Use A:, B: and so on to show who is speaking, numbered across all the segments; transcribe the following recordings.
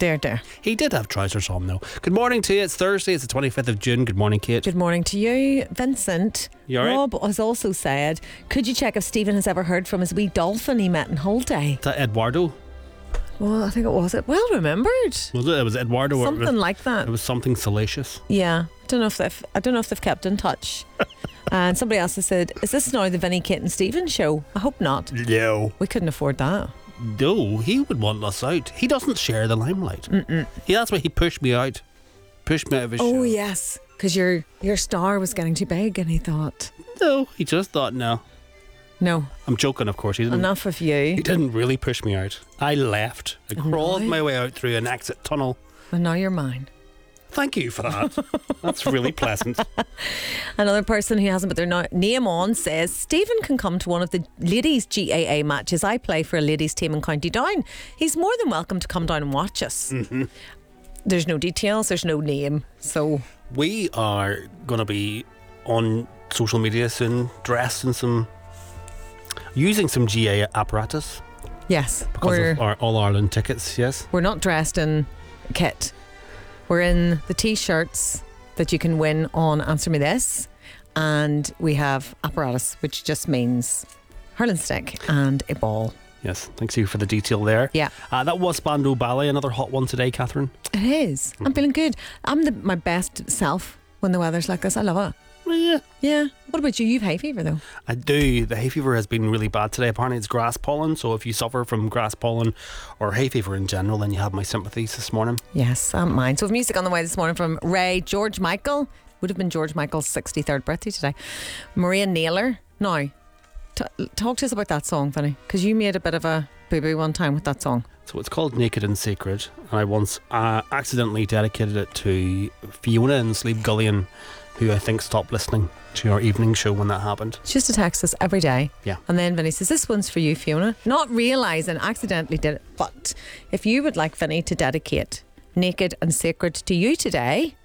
A: Dear, dear.
B: He did have trousers on, though. Good morning to you. It's Thursday. It's the 25th of June. Good morning, Kate.
A: Good morning to you, Vincent.
B: You all right?
A: Rob has also said, could you check if Stephen has ever heard from his wee dolphin he met in Hull Day?
B: Is that Eduardo?
A: Well, I think it was it. Well remembered.
B: Was it? It was Eduardo.
A: Something like that.
B: It was something salacious.
A: Yeah. I don't know if they've kept in touch. And somebody else has said, is this now the Vinny, Kate and Stephen show? I hope not.
B: No.
A: We couldn't afford that.
B: No, he would want us out. He doesn't share the limelight. That's why he pushed me out. Pushed me out of his show.
A: Oh, yes. Because your star was getting too big and he thought...
B: No, he just thought, no.
A: No.
B: I'm joking, of course. He didn't.
A: Enough of you.
B: He didn't really push me out. I left. I crawled my way out through an exit tunnel.
A: And now you're mine.
B: Thank you for that. That's really pleasant.
A: Another person who hasn't put their name on says, Stephen can come to one of the ladies' GAA matches. I play for a ladies' team in County Down. He's more than welcome to come down and watch us. Mm-hmm. There's no details, there's no name. So
B: we are going to be on social media soon, dressed in using some GAA apparatus.
A: Yes.
B: Because of our All Ireland tickets, yes.
A: We're not dressed in kit. We're in the t-shirts that you can win on Answer Me This, and we have apparatus, which just means hurling stick and a ball.
B: Yes, thanks you for the detail there.
A: Yeah.
B: That was Spandau Ballet, another hot one today, Catherine.
A: It is. I'm feeling good. I'm my best self when the weather's like this. I love it.
B: Yeah.
A: Yeah. What about you? You've hay fever though.
B: I do. The hay fever has been really bad today. Apparently it's grass pollen, so if you suffer from grass pollen or hay fever in general, then you have my sympathies this morning.
A: Yes, mine. So we have music on the way this morning from Ray. George Michael. Would have been George Michael's 63rd birthday today. Maria Naylor. Now, talk to us about that song, Vinny, because you made a bit of a boo-boo one time with that song.
B: So it's called Naked and Sacred, and I once accidentally dedicated it to Fiona in Slievegullien, who I think stopped listening to our evening show when that happened.
A: She used to text us every day.
B: Yeah.
A: And then Vinny says, this one's for you, Fiona. Not realising accidentally did it. But if you would like Vinny to dedicate Naked and Sacred to you today...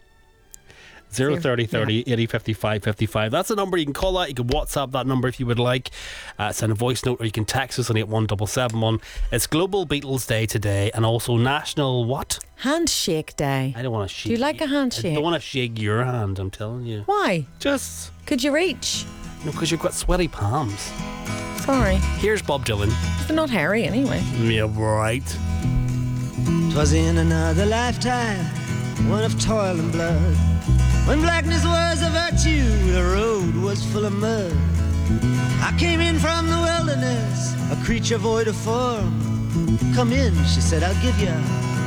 B: 030 30 80 55 55. That's the number. You can call that. You can WhatsApp that number if you would like. Send a voice note, or you can text us on 81771. It's Global Beatles Day today, and also National what?
A: Handshake Day.
B: I don't want to shake.
A: Do you like a handshake?
B: I don't want to shake your hand, I'm telling you.
A: Why?
B: Just...
A: Could you reach?
B: No, because you've got sweaty palms.
A: Sorry.
B: Here's Bob Dylan.
A: They're not hairy anyway.
B: Yeah, right.
C: 'Twas in another lifetime, one of toil and blood, when blackness was a virtue, the road was full of mud. I came in from the wilderness, a creature void of form. Come in, she said, I'll give you